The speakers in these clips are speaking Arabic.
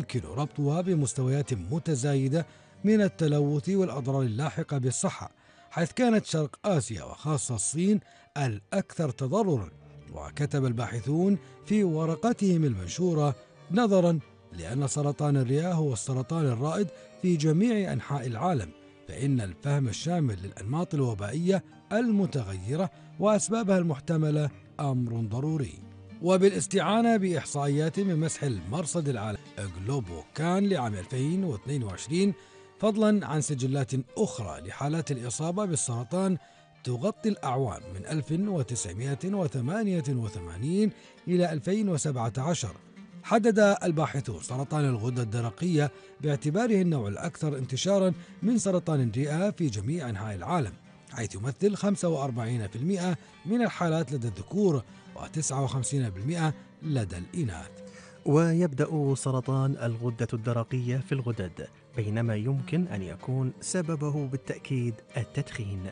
يمكن ربطها بمستويات متزايدة من التلوث والأضرار اللاحقة بالصحة، حيث كانت شرق آسيا وخاصة الصين الأكثر تضرراً. وكتب الباحثون في ورقتهم المنشورة: نظراً لأن سرطان الرئة هو السرطان الرائد في جميع أنحاء العالم، فإن الفهم الشامل للأنماط الوبائية المتغيرة وأسبابها المحتملة أمر ضروري. وبالاستعانة بإحصائيات من مسح المرصد العالمي جلوبو كان لعام 2022، فضلا عن سجلات أخرى لحالات الإصابة بالسرطان تغطي الأعوام من 1988 إلى 2017، حدد الباحثون سرطان الغدة الدرقية باعتباره النوع الأكثر انتشارا من سرطان الرئة في جميع أنحاء العالم، حيث يمثل 45% من الحالات لدى الذكور و59% لدى الإناث. ويبدأ سرطان الغدة الدرقية في الغدد، بينما يمكن أن يكون سببه بالتأكيد التدخين،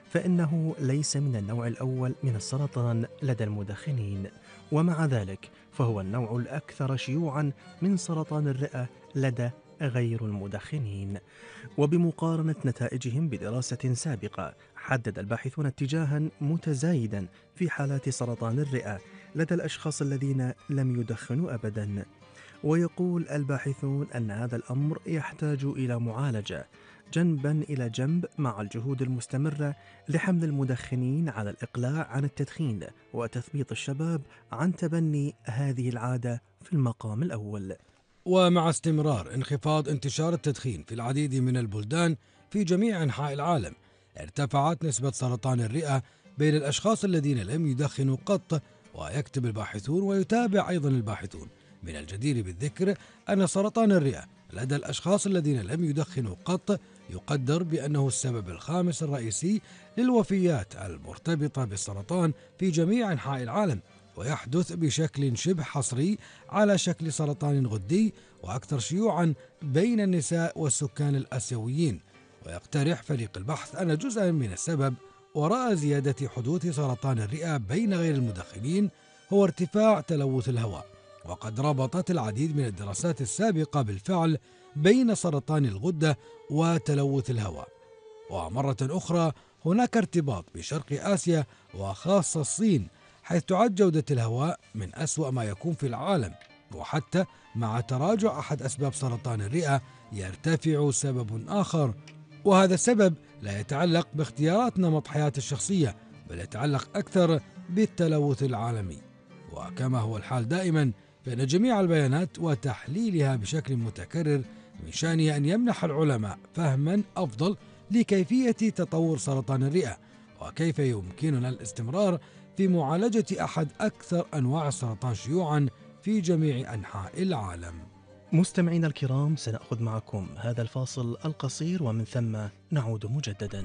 فإنه ليس من النوع الأول من السرطان لدى المدخنين، ومع ذلك فهو النوع الأكثر شيوعاً من سرطان الرئة لدى غير المدخنين. وبمقارنة نتائجهم بدراسة سابقة، حدد الباحثون اتجاهاً متزايداً في حالات سرطان الرئة لدى الأشخاص الذين لم يدخنوا أبداً. ويقول الباحثون أن هذا الأمر يحتاج إلى معالجة جنباً إلى جنب مع الجهود المستمرة لحمل المدخنين على الإقلاع عن التدخين وتثبيط الشباب عن تبني هذه العادة في المقام الأول. ومع استمرار انخفاض انتشار التدخين في العديد من البلدان في جميع أنحاء العالم، ارتفعت نسبة سرطان الرئة بين الأشخاص الذين لم يدخنوا قط. ويكتب الباحثون ويتابع أيضا الباحثون: من الجدير بالذكر أن سرطان الرئة لدى الأشخاص الذين لم يدخنوا قط يقدر بأنه السبب الخامس الرئيسي للوفيات المرتبطة بالسرطان في جميع أنحاء العالم، ويحدث بشكل شبه حصري على شكل سرطان غدي، وأكثر شيوعا بين النساء والسكان الآسيويين. ويقترح فريق البحث أن جزءا من السبب وراء زيادة حدوث سرطان الرئة بين غير المدخنين هو ارتفاع تلوث الهواء، وقد ربطت العديد من الدراسات السابقة بالفعل بين سرطان الغدة وتلوث الهواء. ومرة أخرى هناك ارتباط بشرق آسيا وخاصة الصين، حيث تعد جودة الهواء من أسوأ ما يكون في العالم، وحتى مع تراجع أحد أسباب سرطان الرئة يرتفع سبب آخر، وهذا السبب لا يتعلق باختيارات نمط حياة الشخصية، بل يتعلق أكثر بالتلوث العالمي. وكما هو الحال دائما، فإن جميع البيانات وتحليلها بشكل متكرر من شأنه أن يمنح العلماء فهما أفضل لكيفية تطور سرطان الرئة، وكيف يمكننا الاستمرار في معالجة أحد أكثر أنواع السرطان شيوعا في جميع أنحاء العالم. مستمعينا الكرام، سنأخذ معكم هذا الفاصل القصير ومن ثم نعود مجددا.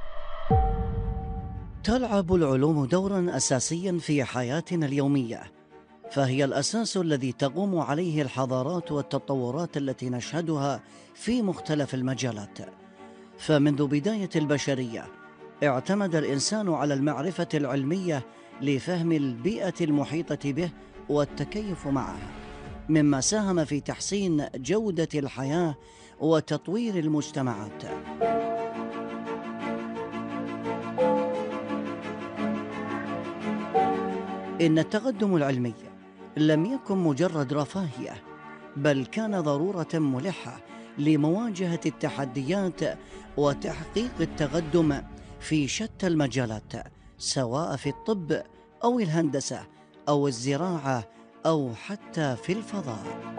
تلعب العلوم دورا أساسيا في حياتنا اليومية، فهي الأساس الذي تقوم عليه الحضارات والتطورات التي نشهدها في مختلف المجالات. فمنذ بداية البشرية اعتمد الإنسان على المعرفة العلمية لفهم البيئة المحيطة به والتكيف معها، مما ساهم في تحسين جودة الحياة وتطوير المجتمعات. إن التقدم العلمي لم يكن مجرد رفاهية، بل كان ضرورة ملحة لمواجهة التحديات وتحقيق التقدم في شتى المجالات، سواء في الطب أو الهندسة أو الزراعة أو حتى في الفضاء.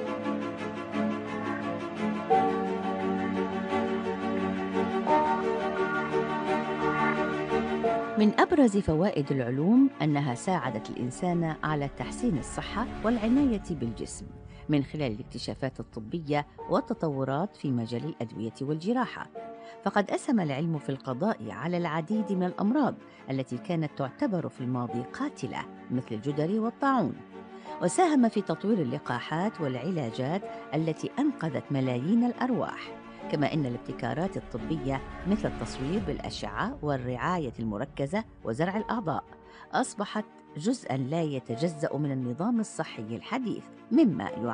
من أبرز فوائد العلوم أنها ساعدت الإنسان على تحسين الصحة والعناية بالجسم من خلال الاكتشافات الطبية والتطورات في مجال الأدوية والجراحة. فقد أسهم العلم في القضاء على العديد من الأمراض التي كانت تعتبر في الماضي قاتلة، مثل الجدري والطاعون، وساهم في تطوير اللقاحات والعلاجات التي أنقذت ملايين الأرواح. كما أن الابتكارات الطبية مثل التصوير بالأشعة والرعاية المركزة وزرع الأعضاء أصبحت جزءاً لا يتجزأ من النظام الصحي الحديث، مما